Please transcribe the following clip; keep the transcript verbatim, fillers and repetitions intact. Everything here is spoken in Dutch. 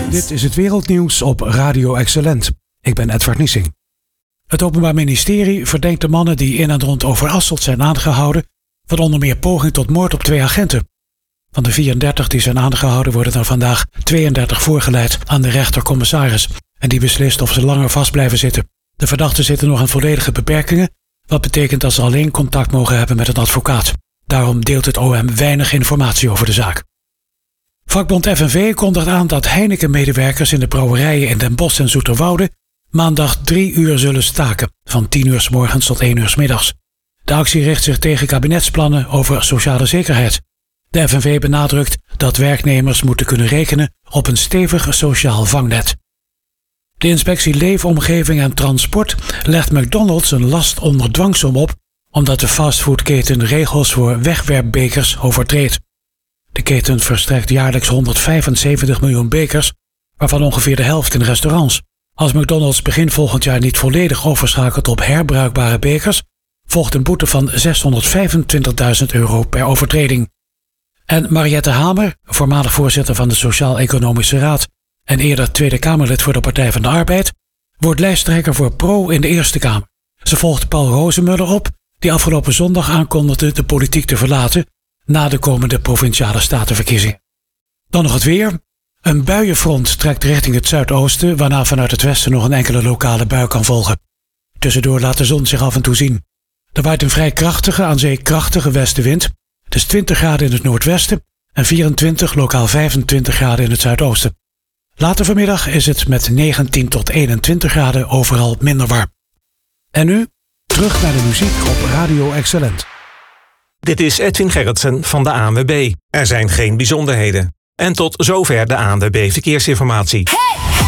Dit is het wereldnieuws op Radio Excellent. Ik ben Edward Niesing. Het Openbaar Ministerie verdenkt de mannen die in en rond Overasselt zijn aangehouden van onder meer poging tot moord op twee agenten. Van de vierendertig die zijn aangehouden worden er vandaag tweeëndertig voorgeleid aan de rechter-commissaris. En die beslist of ze langer vast blijven zitten. De verdachten zitten nog aan volledige beperkingen, wat betekent dat ze alleen contact mogen hebben met een advocaat. Daarom deelt het O M weinig informatie over de zaak. Vakbond F N V kondigt aan dat Heineken-medewerkers in de brouwerijen in Den Bosch en Zoeterwoude maandag drie uur zullen staken, van tien uur 's morgens tot één uur 's middags. De actie richt zich tegen kabinetsplannen over sociale zekerheid. De F N V benadrukt dat werknemers moeten kunnen rekenen op een stevig sociaal vangnet. De inspectie Leefomgeving en Transport legt McDonald's een last onder dwangsom op, omdat de fastfoodketen regels voor wegwerpbekers overtreedt. De keten verstrekt jaarlijks honderdvijfenzeventig miljoen bekers, waarvan ongeveer de helft in restaurants. Als McDonald's begin volgend jaar niet volledig overschakelt op herbruikbare bekers, volgt een boete van zeshonderdvijfentwintigduizend euro per overtreding. En Mariette Hamer, voormalig voorzitter van de Sociaal-Economische Raad en eerder Tweede Kamerlid voor de Partij van de Arbeid, wordt lijsttrekker voor Pro in de Eerste Kamer. Ze volgt Paul Rozemuller op, die afgelopen zondag aankondigde de politiek te verlaten na de komende provinciale statenverkiezingen. Dan nog het weer. Een buienfront trekt richting het zuidoosten, waarna vanuit het westen nog een enkele lokale bui kan volgen. Tussendoor laat de zon zich af en toe zien. Er waait een vrij krachtige, aan zee krachtige westenwind. Het is twintig graden in het noordwesten en vierentwintig, lokaal vijfentwintig graden in het zuidoosten. Later vanmiddag is het met negentien tot eenentwintig graden overal minder warm. En nu, terug naar de muziek op Radio Excellent. Dit is Edwin Gerritsen van de A N W B. Er zijn geen bijzonderheden. En tot zover de A N W B Verkeersinformatie. Hey!